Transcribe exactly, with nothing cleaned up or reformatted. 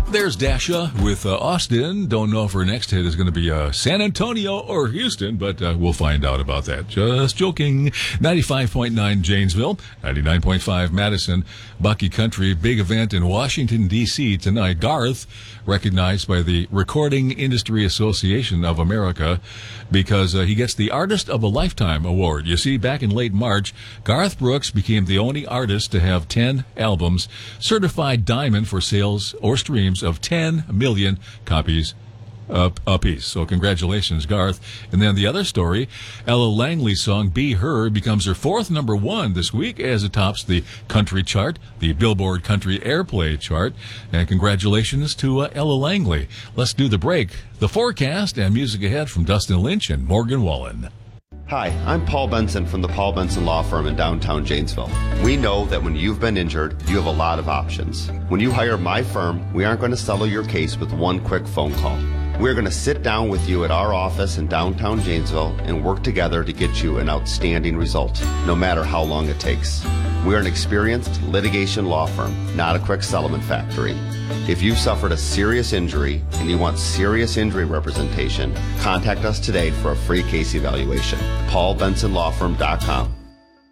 There's Dasha with uh, Austin. Don't know if her next hit is going to be uh, San Antonio or Houston, but uh, we'll find out about that. Just joking. ninety-five point nine Janesville, ninety-nine point five Madison, Bucky Country. Big event in Washington, D C tonight. Garth, recognized by the Recording Industry Association of America because uh, he gets the Artist of a Lifetime Award. You see, back in late March, Garth Brooks became the only artist to have ten albums certified diamond for sales or streams of ten million copies a, a piece. So congratulations, Garth. And then the other story, Ella Langley's song Be Her becomes her fourth number one this week as it tops the country chart, the Billboard Country Airplay chart. And congratulations to uh, Ella Langley. Let's do the break, the forecast, and music ahead from Dustin Lynch and Morgan Wallen. Hi, I'm Paul Benson from the Paul Benson Law Firm in downtown Janesville. We know that when you've been injured, you have a lot of options. When you hire my firm, we aren't going to settle your case with one quick phone call. We're going to sit down with you at our office in downtown Janesville and work together to get you an outstanding result, no matter how long it takes. We're an experienced litigation law firm, not a quick settlement factory. If you've suffered a serious injury and you want serious injury representation, contact us today for a free case evaluation. paul benson law firm dot com.